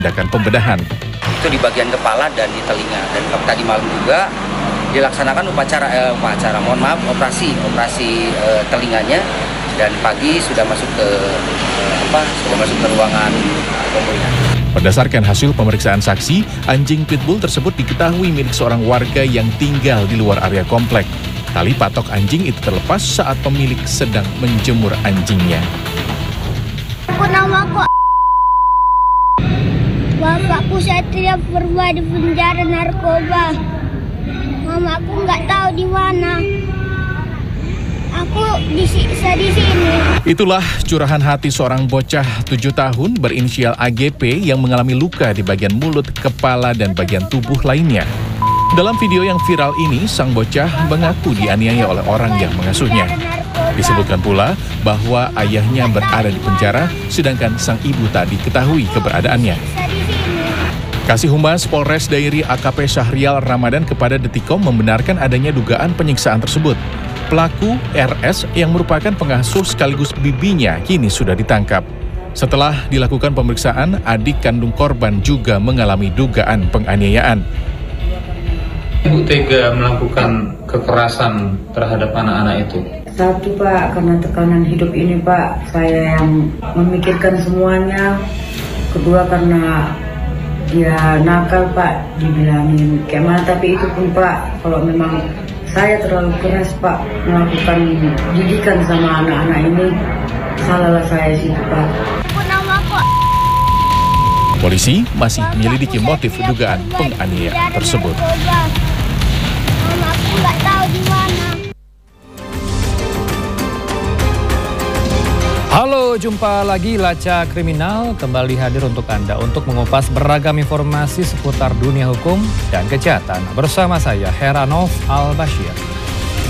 tindakan pembedahan. Itu di bagian kepala dan di telinga. Dan tadi malam juga dilaksanakan operasi telinganya, dan pagi sudah masuk ke ruangan pemulihan. Berdasarkan hasil pemeriksaan saksi, anjing pitbull tersebut diketahui milik seorang warga yang tinggal di luar area komplek. Tali patok anjing itu terlepas saat pemilik sedang menjemur anjingnya. Namaku bapakku Satria Purba di penjara narkoba. Mamaku nggak tahu di mana. Aku disiksa di sini. Itulah curahan hati seorang bocah 7 tahun berinisial AGP yang mengalami luka di bagian mulut, kepala, dan bagian tubuh lainnya. Dalam video yang viral ini, sang bocah mengaku dianiaya oleh orang yang mengasuhnya. Disebutkan pula bahwa ayahnya berada di penjara, sedangkan sang ibu tak diketahui keberadaannya. Kasih Humas Polres Dairi AKP Syahrial Ramadan kepada Detikom membenarkan adanya dugaan penyiksaan tersebut. Pelaku RS yang merupakan pengasuh sekaligus bibinya kini sudah ditangkap. Setelah dilakukan pemeriksaan, adik kandung korban juga mengalami dugaan penganiayaan. Ibu tega melakukan kekerasan terhadap anak-anak itu? Satu Pak, karena tekanan hidup ini Pak, saya yang memikirkan semuanya. Kedua karena dia nakal Pak, dibilangin kayak mana, tapi itu pun Pak, kalau memang saya terlalu keras Pak melakukan didikan sama anak-anak ini, salahlah saya situ Pak. Polisi masih menyelidiki motif dugaan penganiayaan tersebut. Mamaku nggak tahu di mana. Halo, jumpa lagi Lacak Kriminal kembali hadir untuk Anda untuk mengupas beragam informasi seputar dunia hukum dan kejahatan bersama saya Heranov Al-Bashir.